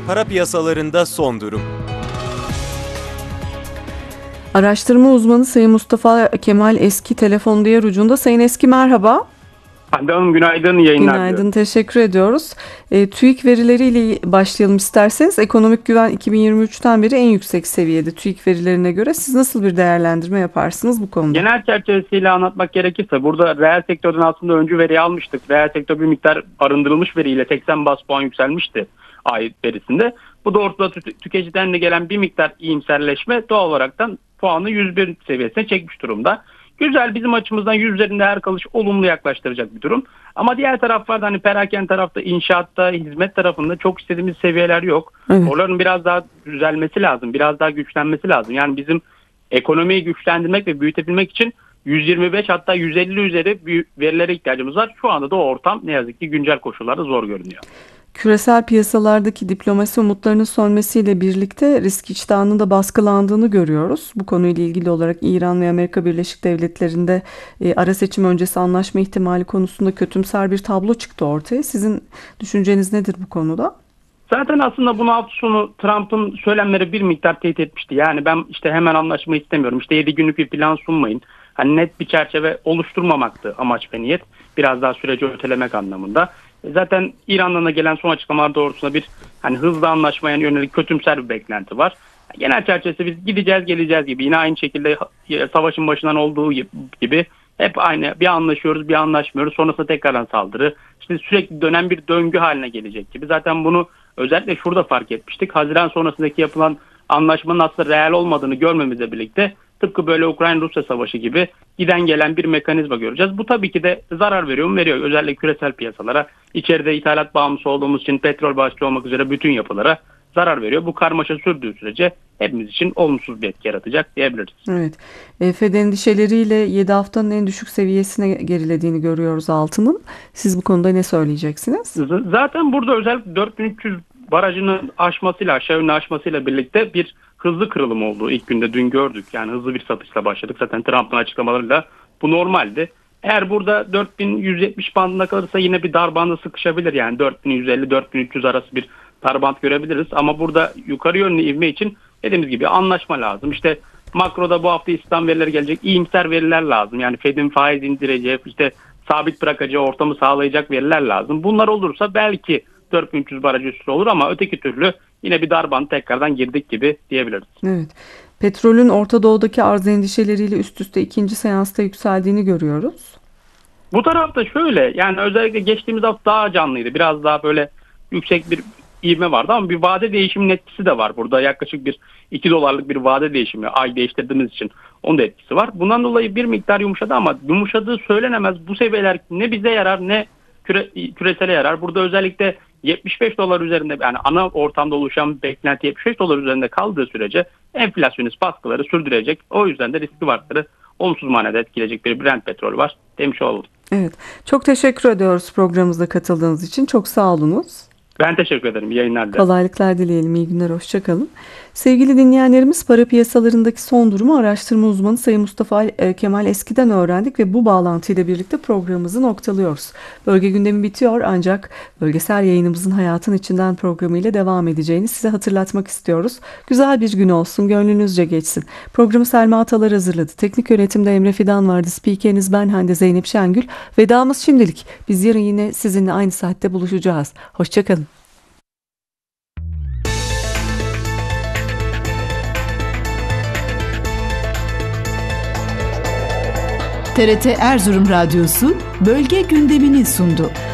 Para piyasalarında son durum. Araştırma uzmanı Sayın Mustafa Kemal Eski telefon diğer ucunda. Sayın Eski, merhaba. Hande Hanım, günaydın, yayınlar. Günaydın, teşekkür ediyoruz. TÜİK verileriyle başlayalım isterseniz. Ekonomik güven 2023'ten beri en yüksek seviyede TÜİK verilerine göre. Siz nasıl bir değerlendirme yaparsınız bu konuda? Genel çerçevesiyle anlatmak gerekirse burada reel sektörden aslında öncü veriyi almıştık. Reel sektör bir miktar arındırılmış veriyle 80 bas puan yükselmişti ay verisinde. Bu doğrultuda tüketiciden de gelen bir miktar iyimserleşme doğal olaraktan puanı 101 seviyesine çekmiş durumda. Güzel, bizim açımızdan 100 üzerinde her kalış olumlu yaklaştıracak bir durum. Ama diğer taraflarda hani perakende tarafta, inşaatta, hizmet tarafında çok istediğimiz seviyeler yok. Evet. Onların biraz daha düzelmesi lazım, biraz daha güçlenmesi lazım. Yani bizim ekonomiyi güçlendirmek ve büyütebilmek için 125 hatta 150 üzeri verilere ihtiyacımız var. Şu anda da o ortam ne yazık ki güncel koşullarda zor görünüyor. Küresel piyasalardaki diplomasi umutlarının sönmesiyle birlikte risk iştahının da baskılandığını görüyoruz. Bu konuyla ilgili olarak İran ve Amerika Birleşik Devletleri'nde ara seçim öncesi anlaşma ihtimali konusunda kötümser bir tablo çıktı ortaya. Sizin düşünceniz nedir bu konuda? Zaten aslında bunu hafta sonu Trump'ın söylemleri bir miktar teyit etmişti. Yani ben işte hemen anlaşmayı istemiyorum. İşte 7 günlük bir plan sunmayın. Hani net bir çerçeve oluşturmamaktı amaç ve niyet. Biraz daha süreci ötelemek anlamında. Zaten İran'dan da gelen son açıklamalar doğrultusunda bir hani hızlı anlaşmaya yönelik kötümser bir beklenti var. Genel çerçevesi biz gideceğiz geleceğiz gibi, yine aynı şekilde savaşın başından olduğu gibi hep aynı, bir anlaşıyoruz bir anlaşmıyoruz, sonrasında tekrardan saldırı. İşte sürekli dönen bir döngü haline gelecek gibi. Zaten bunu özellikle şurada fark etmiştik. Haziran sonrasındaki yapılan anlaşmanın aslında reel olmadığını görmemizle birlikte tıpkı böyle Ukrayna-Rusya savaşı gibi giden gelen bir mekanizma göreceğiz. Bu tabii ki de zarar veriyor mu? Veriyor. Özellikle küresel piyasalara, içeride ithalat bağımlısı olduğumuz için petrol başta olmak üzere bütün yapılara zarar veriyor. Bu karmaşa sürdüğü sürece hepimiz için olumsuz bir etki yaratacak diyebiliriz. Evet. Fed endişeleriyle 7 haftanın en düşük seviyesine gerilediğini görüyoruz altının. Siz bu konuda ne söyleyeceksiniz? Zaten burada özellikle 4300 barajının aşmasıyla, aşağı yönlü aşmasıyla birlikte bir hızlı kırılım olduğu ilk günde dün gördük. Yani hızlı bir satışla başladık. Zaten Trump'ın açıklamalarıyla bu normaldi. Eğer burada 4170 bandında kalırsa yine bir dar bandı sıkışabilir. Yani 4150-4300 arası bir dar band görebiliriz. Ama burada yukarı yönlü ivme için dediğimiz gibi anlaşma lazım. İşte makroda bu hafta istihdam verileri gelecek. İyimser veriler lazım. Yani Fed'in faiz indireceği, işte sabit bırakacağı ortamı sağlayacak veriler lazım. Bunlar olursa belki 4300 baraj üstü olur ama öteki türlü yine bir darbanı tekrardan girdik gibi diyebiliriz. Evet. Petrolün Orta Doğu'daki arz endişeleriyle üst üste ikinci seansta yükseldiğini görüyoruz. Bu tarafta şöyle, yani özellikle geçtiğimiz hafta daha canlıydı. Biraz daha böyle yüksek bir ivme vardı ama bir vade değişiminin etkisi de var. Burada yaklaşık bir $2 bir vade değişimi ay değiştirdiğimiz için onun da etkisi var. Bundan dolayı bir miktar yumuşadı ama yumuşadığı söylenemez. Bu seviyeler ne bize yarar ne küresele yarar. Burada özellikle $75 üzerinde, yani ana ortamda oluşan beklenti $75 üzerinde kaldığı sürece enflasyonist baskıları sürdürecek. O yüzden de riskli varlıkları olumsuz manada etkileyecek bir Brent petrol var demiş oldum. Evet. Çok teşekkür ediyoruz programımıza katıldığınız için. Çok sağ olunuz. Ben teşekkür ederim. İyi yayınlar dilerim. Kolaylıklar dileyelim. İyi günler. Hoşçakalın. Sevgili dinleyenlerimiz, para piyasalarındaki son durumu araştırma uzmanı Sayın Mustafa Kemal Eski'den öğrendik ve bu bağlantıyla birlikte programımızı noktalıyoruz. Bölge gündemi bitiyor ancak bölgesel yayınımızın Hayatın İçinden programıyla devam edeceğini size hatırlatmak istiyoruz. Güzel bir gün olsun, gönlünüzce geçsin. Programı Selma Atalar hazırladı. Teknik yönetimde Emre Fidan vardı. Spikeriniz ben Hande Zeynep Şengül. Vedamız şimdilik. Biz yarın yine sizinle aynı saatte buluşacağız. Hoşçakalın. TRT Erzurum Radyosu bölge gündemini sundu.